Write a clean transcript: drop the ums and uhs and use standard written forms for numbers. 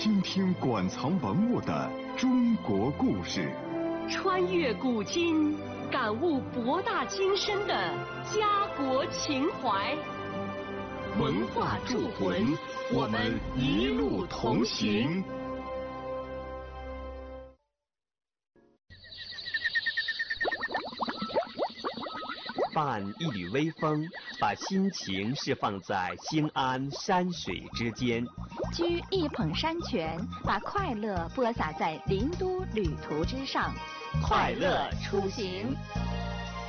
倾听馆藏文物的中国故事， 穿越古今，感悟博大精深的家国情怀。文化铸魂，我们一路同行。 伴一缕微风，把心情释放在兴安山水之间； 掬一捧山泉，把快乐播撒在林都旅途之上。 快乐出行。